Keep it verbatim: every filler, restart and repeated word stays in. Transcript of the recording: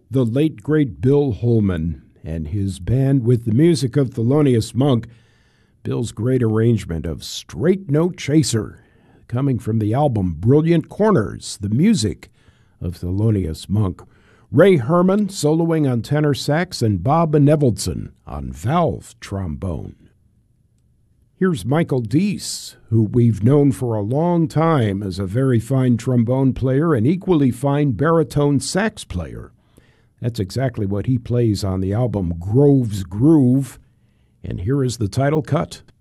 the late great Bill Holman and his band with the music of Thelonious Monk. Bill's great arrangement of Straight Note Chaser, coming from the album Brilliant Corners, the music of Thelonious Monk. Ray Herman soloing on tenor sax and Bob Benevoldson on valve trombone. Here's Michael Deese, who we've known for a long time as a very fine trombone player and equally fine baritone sax player. That's exactly what he plays on the album Grove's Groove. And here is the title cut.